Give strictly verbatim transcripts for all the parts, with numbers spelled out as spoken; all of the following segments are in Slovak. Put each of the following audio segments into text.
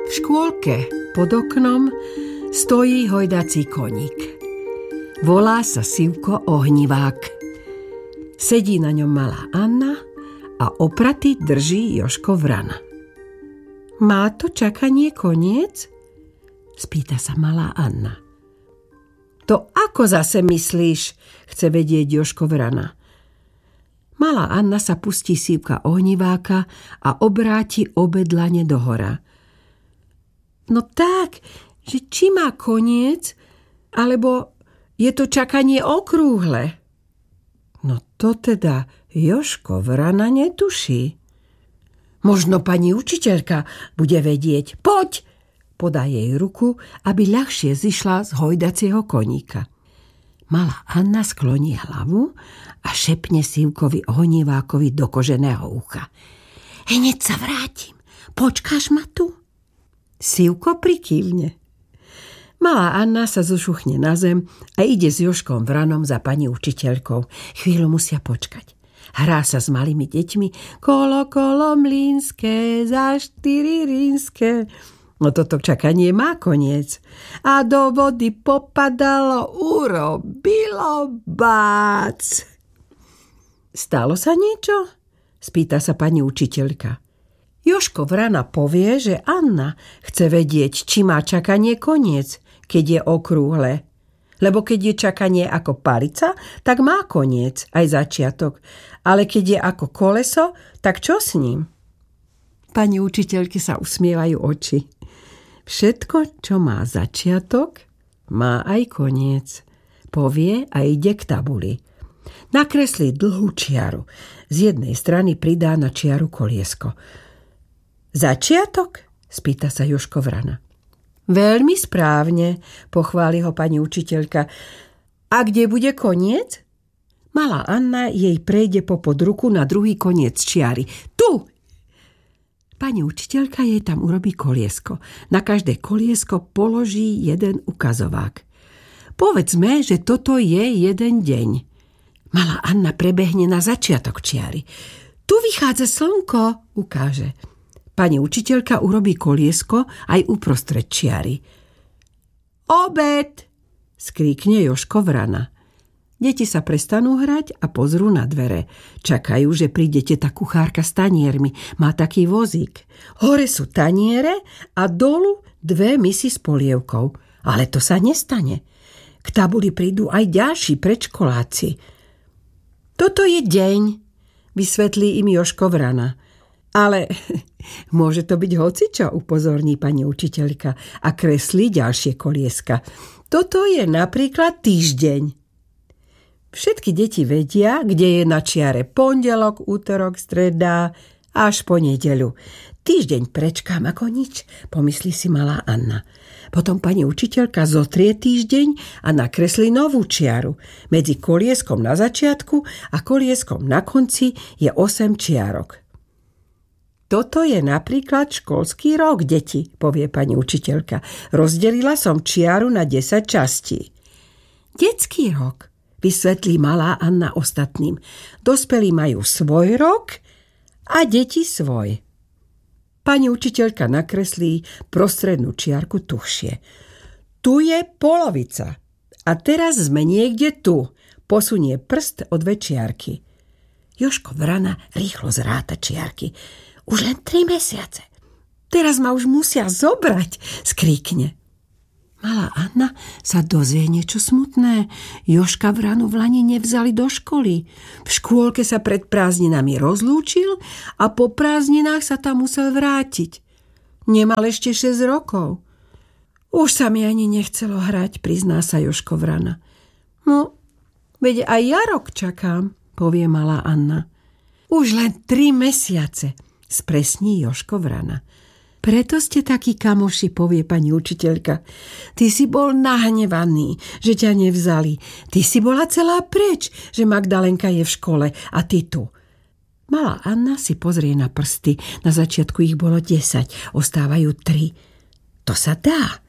V škôlke pod oknom stojí hojdací koník. Volá sa Sivko Ohnivák. Sedí na ňom malá Anna a opraty drží Jožko Vrana. Má to čakanie koniec? Spýta sa malá Anna. To ako zase myslíš? Chce vedieť Jožko Vrana. Malá Anna sa pustí Sivka Ohniváka a obráti obe dlane dohora. No tak, že či má koniec, alebo je to čakanie okrúhle? No to teda Jožko Vrana netuší. Možno pani učiteľka bude vedieť. Poď! Podá jej ruku, aby ľahšie zišla z hojdacieho koníka. Malá Anna skloní hlavu a šepne Sivkovi Ohnivákovi do koženého ucha. Hneď sa vrátim. Počkáš ma tu? Sivko prikývne. Malá Anna sa zošuchne na zem a ide s Jožkom Vranom za pani učiteľkou. Chvíľu musia počkať. Hrá sa s malými deťmi. Kolo, kolo mlynské, za štyri rínske. No toto čakanie má koniec. A do vody popadalo, urobilo bác. Stalo sa niečo? Spýta sa pani učiteľka. Jožko Vrana povie, že Anna chce vedieť, či má čakanie koniec, keď je okrúhle. Lebo keď je čakanie ako palica, tak má koniec, aj začiatok. Ale keď je ako koleso, tak čo s ním? Pani učiteľky sa usmievajú oči. Všetko, čo má začiatok, má aj koniec. Povie a ide k tabuli. Nakreslí dlhú čiaru. Z jednej strany pridá na čiaru koliesko. Začiatok? Spýta sa Jožko Vrana. Veľmi správne, pochváli ho pani učiteľka. A kde bude koniec? Malá Anna jej prejde popod ruku na druhý koniec čiary. Tu! Pani učiteľka jej tam urobí koliesko. Na každé koliesko položí jeden ukazovák. Povedzme, že toto je jeden deň. Malá Anna prebehne na začiatok čiary. Tu vychádza slnko, ukáže. Pani učiteľka urobí koliesko aj uprostred čiary. Obed! Skríkne Jožko Vrana. Deti sa prestanú hrať a pozrú na dvere. Čakajú, že príde teta kuchárka s taniermi. Má taký vozík. Hore sú taniere a dolu dve misy s polievkou. Ale to sa nestane. K tabuli prídu aj ďalší predškoláci. Toto je deň, vysvetlí im Jožko Vrana. Ale môže to byť hocičo, upozorní pani učiteľka a kreslí ďalšie kolieska. Toto je napríklad týždeň. Všetky deti vedia, kde je na čiare pondelok, útorok, streda až po nedeľu. Týždeň prečkám ako nič, pomyslí si malá Anna. Potom pani učiteľka zotrie týždeň a nakreslí novú čiaru. Medzi kolieskom na začiatku a kolieskom na konci je osem čiarok. Toto je napríklad školský rok, deti, povie pani učiteľka. Rozdelila som čiaru na desať častí. Detský rok, vysvetlí malá Anna ostatným. Dospelí majú svoj rok a deti svoj. Pani učiteľka nakreslí prostrednú čiarku tuhšie. Tu je polovica. A teraz sme niekde tu. Posunie prst o dve čiarky. Jožko Vrana rýchlo zráta čiarky. Už len tri mesiace. Teraz ma už musia zobrať, skríkne. Malá Anna sa dozvie niečo smutné. Jožka Vranu v lani nevzali do školy. V škôlke sa pred prázdninami rozlúčil a po prázdninách sa tam musel vrátiť. Nemal ešte šesť rokov. Už sa mi ani nechcelo hrať, prizná sa Jožko Vrana. No, veď aj ja rok čakám, povie malá Anna. Už len tri mesiace, spresní Jožko Vrana. Preto ste takí kamoši, povie pani učiteľka. Ty si bol nahnevaný, že ťa nevzali. Ty si bola celá preč, že Magdalenka je v škole a ty tu. Malá Anna si pozrie na prsty. Na začiatku ich bolo desať, ostávajú tri. To sa dá.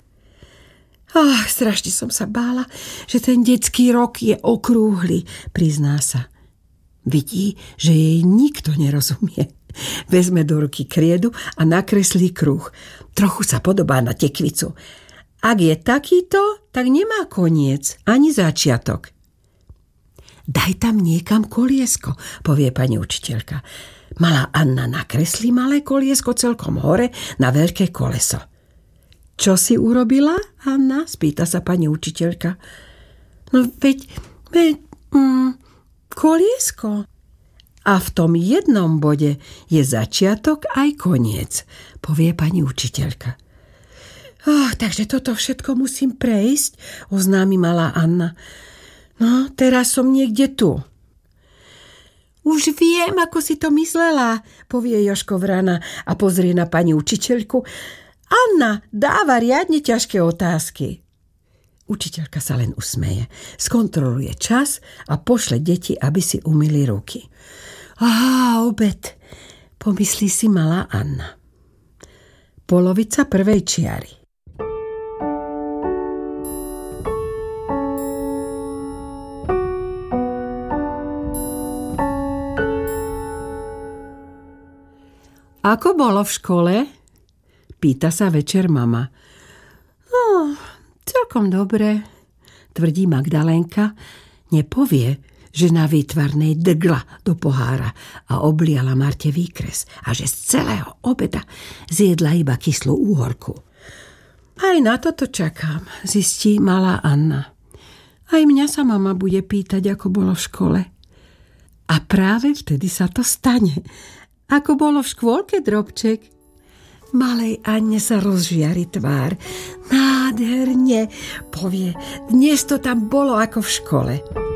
Ach, strašne som sa bála, že ten detský rok je okrúhly, prizná sa. Vidí, že jej nikto nerozumie. Vezme do ruky kriedu a nakreslí kruh. Trochu sa podobá na tekvicu. Ak je takýto, tak nemá koniec, ani začiatok. Daj tam niekam koliesko, povie pani učiteľka. Malá Anna nakreslí malé koliesko celkom hore na veľké koleso. Čo si urobila, Anna? Spýta sa pani učiteľka. No veď, veď mm, koliesko. A v tom jednom bode je začiatok aj koniec, povie pani učiteľka. Oh, takže toto všetko musím prejsť, oznámi malá Anna. No, teraz som niekde tu. Už viem, ako si to myslela, povie Jožko vrana a pozrie na pani učiteľku. Anna dáva riadne ťažké otázky. Učiteľka sa len usmeje, skontroluje čas a pošle deti, aby si umyli ruky. Á, obed, pomyslí si malá Anna. Polovica prvej čiary. Ako bolo v škole? Pýta sa večer mama. No, celkom dobre, tvrdí Magdalénka. Nepovie, že na výtvarnej drgla do pohára a obliala Marte výkres a že z celého obeda zjedla iba kyslú úhorku. Aj na toto čakám, zistí malá Anna. Aj mňa sa mama bude pýtať, ako bolo v škole. A práve vtedy sa to stane. Ako bolo v škôlke, drobček? Malej Anne sa rozžiari tvár. Nádherne, povie, dnes to tam bolo ako v škole.